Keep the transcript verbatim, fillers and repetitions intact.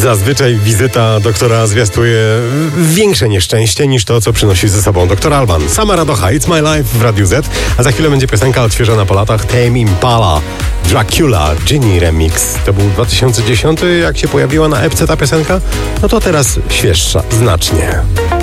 Zazwyczaj wizyta doktora zwiastuje większe nieszczęście niż to, co przynosi ze sobą doktor Alban. Sama Radocha, It's My Life w Radiu Z, a za chwilę będzie piosenka odświeżona po latach Tame Impala, Dracula, Ginny Remix. To był dwa tysiące dziesiąty, jak się pojawiła na epce ta piosenka? No to teraz świeższa, znacznie.